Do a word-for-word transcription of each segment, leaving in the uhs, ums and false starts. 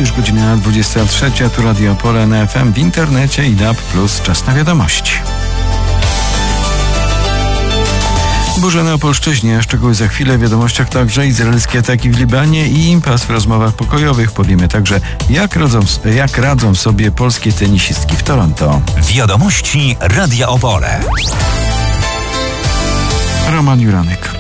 już godzina dwudziesta trzecia, tu Radio Opole na F M, w internecie i D A B plus. Czas na wiadomości. Burza na Opolszczyźnie, szczegóły za chwilę, w wiadomościach także izraelskie ataki w Libanie i impas w rozmowach pokojowych. Powiemy także, jak radzą, jak radzą sobie polskie tenisistki w Toronto. Wiadomości Radia Opole. Roman Juranek.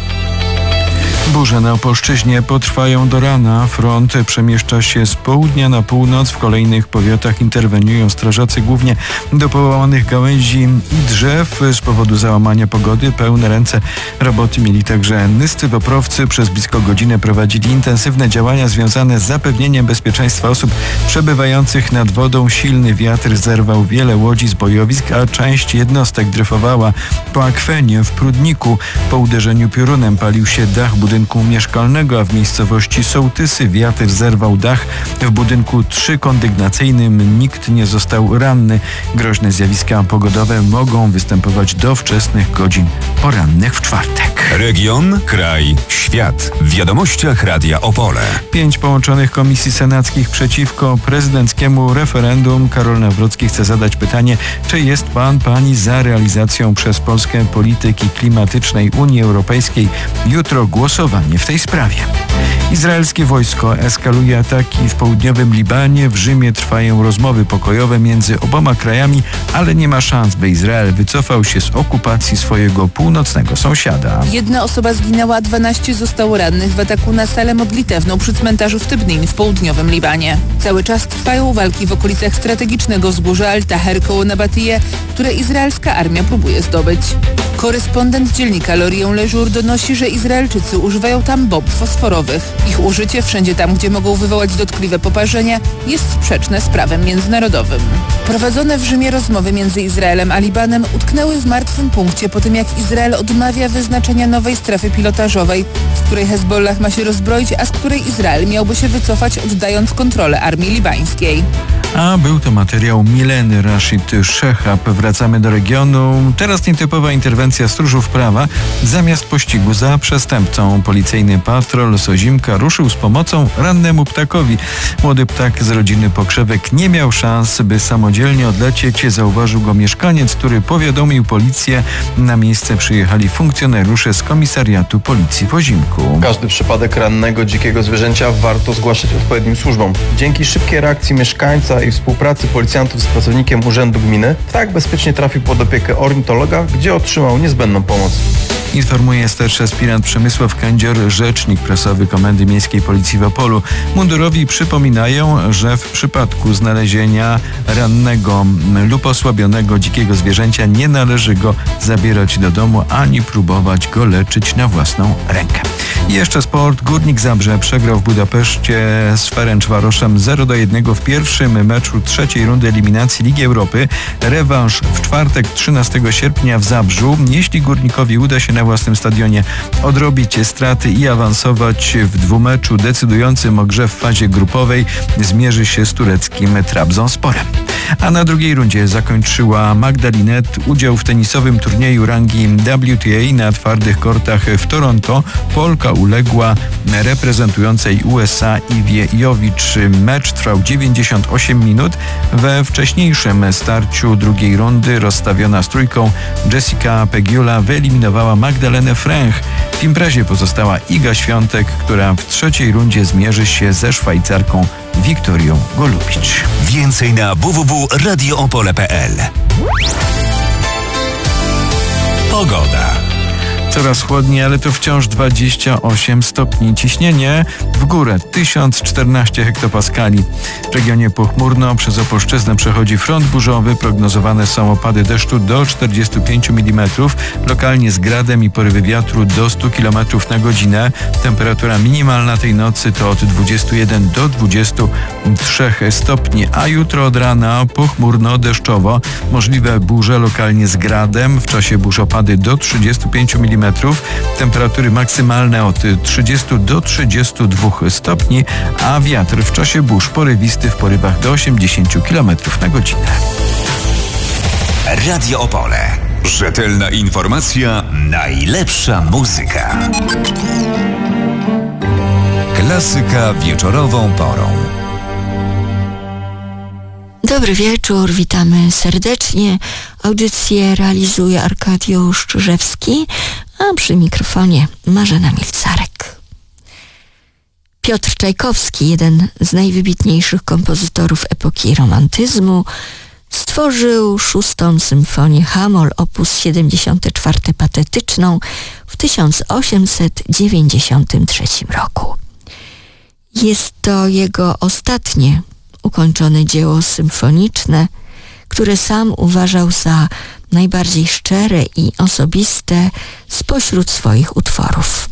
Burze na Opolszczyźnie potrwają do rana. Front przemieszcza się z południa na północ. W kolejnych powiatach interweniują strażacy głównie do połamanych gałęzi i drzew. Z powodu załamania pogody pełne ręce roboty mieli także nystywoprawcy. Przez blisko godzinę prowadzili intensywne działania związane z zapewnieniem bezpieczeństwa osób przebywających nad wodą. Silny wiatr zerwał wiele łodzi z bojowisk, a część jednostek dryfowała po akwenie w Prudniku. Po uderzeniu piorunem palił się dach budynku mieszkalnego, a w miejscowości Sołtysy wiatr zerwał dach w budynku trzykondygnacyjnym. Nikt nie został ranny. Groźne zjawiska pogodowe mogą występować do wczesnych godzin porannych w czwartek. Region, kraj, świat. W wiadomościach Radia Opole. Pięć połączonych komisji senackich przeciwko prezydenckiemu referendum. Karol Nawrocki chce zadać pytanie, czy jest pan, pani za realizacją przez Polskę polityki klimatycznej Unii Europejskiej. Jutro głosowanie w tej sprawie. Izraelskie wojsko eskaluje ataki w południowym Libanie. W Rzymie trwają rozmowy pokojowe między oboma krajami, ale nie ma szans, by Izrael wycofał się z okupacji swojego północnego sąsiada. Jedna osoba zginęła, a dwanaście zostało rannych w ataku na salę modlitewną przy cmentarzu w Tybnin w południowym Libanie. Cały czas trwają walki w okolicach strategicznego wzgórza Al-Taher koło Nabatije, które izraelska armia próbuje zdobyć. Korespondent dziennika L'Orient Le Jour donosi, że Izraelczycy używają tam bomb fosforowych. Ich użycie wszędzie tam, gdzie mogą wywołać dotkliwe poparzenia, jest sprzeczne z prawem międzynarodowym. Prowadzone w Rzymie rozmowy między Izraelem a Libanem utknęły w martwym punkcie po tym, jak Izrael odmawia wyznaczenia nowej strefy pilotażowej, w której Hezbollah ma się rozbroić, a z której Izrael miałby się wycofać, oddając kontrolę armii libańskiej. A był to materiał Mileny Rashid Shehab. Wracamy do regionu. Teraz nietypowa interwencja stróżów prawa. Zamiast pościgu za przestępcą policyjny patrol Sozimka ruszył z pomocą rannemu ptakowi. Młody ptak z rodziny pokrzewek nie miał szans, by samodzielnie odlecieć. Zauważył go mieszkaniec, który powiadomił policję. Na miejsce przyjechali funkcjonariusze z komisariatu policji w Ozimku. Każdy przypadek rannego dzikiego zwierzęcia warto zgłaszać odpowiednim służbom. Dzięki szybkiej reakcji mieszkańca i współpracy policjantów z pracownikiem Urzędu Gminy ptak bezpiecznie trafił pod opiekę ornitologa, gdzie otrzymał niezbędną pomoc. Informuje starszy aspirant Przemysław Kędzior, rzecznik prasowy Komendy Miejskiej Policji w Opolu. Mundurowi przypominają, że w przypadku znalezienia rannego lub osłabionego dzikiego zwierzęcia nie należy go zabierać do domu ani próbować go leczyć na własną rękę. I jeszcze sport. Górnik Zabrze przegrał w Budapeszcie z Ferencvaroszem zero do jednego w pierwszym meczu trzeciej rundy eliminacji Ligi Europy. Rewanż w czwartek trzynastego sierpnia w Zabrzu. Jeśli Górnikowi uda się na własnym stadionie odrobić straty i awansować w dwumeczu decydującym o grze w fazie grupowej, zmierzy się z tureckim Trabzonsporem. A na drugiej rundzie zakończyła Magda Linette udział w tenisowym turnieju rangi W T A na twardych kortach w Toronto. Polka uległa reprezentującej U S A Iwie Jowicz. Mecz trwał dziewięćdziesiąt osiem minut. We wcześniejszym starciu drugiej rundy rozstawiona z trójką Jessica Pegula wyeliminowała Magdalenę Fręch. W imprezie pozostała Iga Świątek, która w trzeciej rundzie zmierzy się ze Szwajcarką Wiktorią Golubicz. Więcej na w w w kropka radio opole kropka p l. Pogoda. Coraz chłodniej, ale to wciąż dwadzieścia osiem stopni. Ciśnienie w górę tysiąc czternaście hektopaskali. W regionie pochmurno, przez Opolszczyznę przechodzi front burzowy. Prognozowane są opady deszczu do czterdziestu pięciu milimetrów. Lokalnie z gradem i porywy wiatru do stu kilometrów na godzinę. Temperatura minimalna tej nocy to od dwudziestu jeden do dwudziestu trzech stopni. A jutro od rana pochmurno, deszczowo. Możliwe burze lokalnie z gradem. W czasie burz opady do trzydziestu pięciu milimetrów. Temperatury maksymalne od trzydziestu do trzydziestu dwóch stopni, a wiatr w czasie burz porywisty w porywach do osiemdziesięciu kilometrów na godzinę. Radio Opole. Rzetelna informacja, najlepsza muzyka. Klasyka wieczorową porą. Dobry wieczór, witamy serdecznie. Audycję realizuje Arkadiusz Czyżewski, a przy mikrofonie Marzena Milcarek. Piotr Czajkowski, jeden z najwybitniejszych kompozytorów epoki romantyzmu, stworzył szóstą symfonię H-moll opus siedemdziesiąte czwarte patetyczną w tysiąc osiemset dziewięćdziesiątym trzecim roku. Jest to jego ostatnie ukończone dzieło symfoniczne, które sam uważał za najbardziej szczere i osobiste spośród swoich utworów.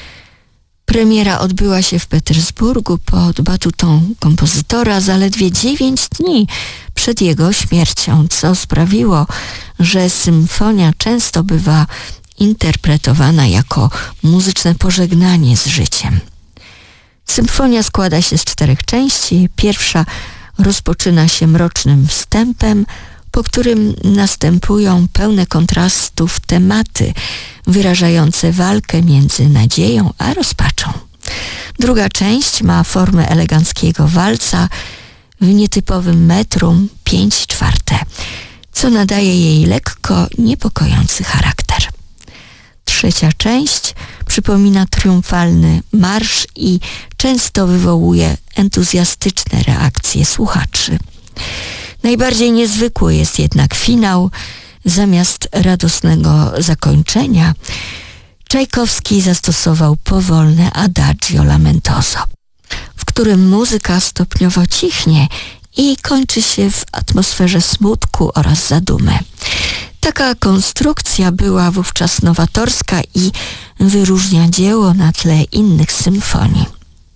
Premiera odbyła się w Petersburgu pod batutą kompozytora zaledwie dziewięć dni przed jego śmiercią, co sprawiło, że symfonia często bywa interpretowana jako muzyczne pożegnanie z życiem. Symfonia składa się z czterech części. Pierwsza rozpoczyna się mrocznym wstępem, po którym następują pełne kontrastów tematy wyrażające walkę między nadzieją a rozpaczą. Druga część ma formę eleganckiego walca w nietypowym metrum pięć czwarte, co nadaje jej lekko niepokojący charakter. Trzecia część przypomina triumfalny marsz i często wywołuje entuzjastyczne reakcje słuchaczy. Najbardziej niezwykły jest jednak finał. Zamiast radosnego zakończenia Czajkowski zastosował powolne adagio lamentoso, w którym muzyka stopniowo cichnie i kończy się w atmosferze smutku oraz zadumy. Taka konstrukcja była wówczas nowatorska i wyróżnia dzieło na tle innych symfonii.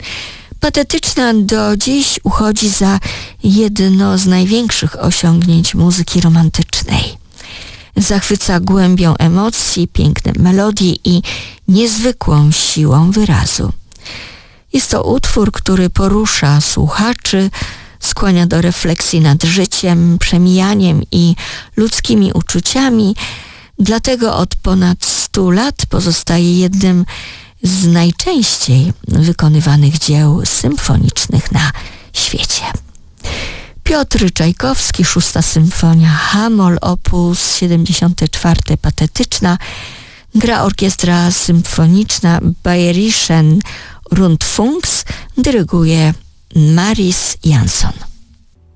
Patetyczna do dziś uchodzi za jedno z największych osiągnięć muzyki romantycznej. Zachwyca głębią emocji, pięknem melodii i niezwykłą siłą wyrazu. Jest to utwór, który porusza słuchaczy, skłania do refleksji nad życiem, przemijaniem i ludzkimi uczuciami, dlatego od ponad stu lat pozostaje jednym z najczęściej wykonywanych dzieł symfonicznych na świecie. Piotr Czajkowski, szósta symfonia H-moll opus siedemdziesiąte czwarte patetyczna, gra orkiestra symfoniczna Bayerischen Rundfunks, dyryguje Mariss Jansson.